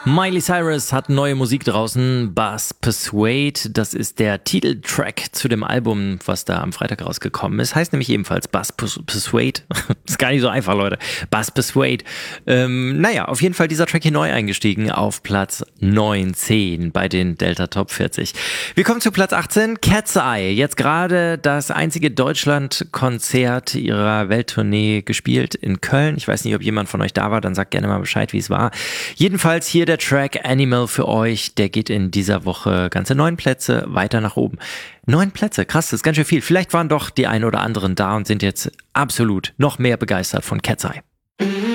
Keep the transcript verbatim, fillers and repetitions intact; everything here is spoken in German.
Miley Cyrus hat neue Musik draußen, Buzz Persuade, das ist der Titeltrack zu dem Album, was da am Freitag rausgekommen ist, heißt nämlich ebenfalls Buzz Persuade, ist gar nicht so einfach, Leute, Buzz Persuade. Ähm, naja, auf jeden Fall dieser Track hier neu eingestiegen auf Platz neunzehn bei den Delta Top vierzig. Wir kommen zu Platz achtzehn, Cat's Eye, jetzt gerade das einzige Deutschland-Konzert ihrer Welttournee gespielt in Köln. Ich weiß nicht, ob jemand von euch da war, dann sagt gerne mal Bescheid, wie es war. Jedenfalls hier der Track Animal für euch, der geht in dieser Woche ganze neun Plätze weiter nach oben. Neun Plätze, krass, das ist ganz schön viel. Vielleicht waren doch die ein oder anderen da und sind jetzt absolut noch mehr begeistert von Cat's Eye.